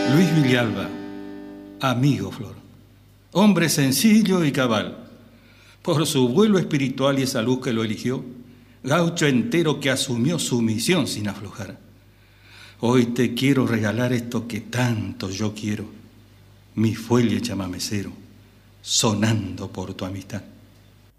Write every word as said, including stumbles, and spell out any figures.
Luis Villalba, amigo Flor, hombre sencillo y cabal, por su vuelo espiritual y esa luz que lo eligió, gaucho entero que asumió su misión sin aflojar. Hoy te quiero regalar esto que tanto yo quiero, mi fuelle chamamecero, sonando por tu amistad.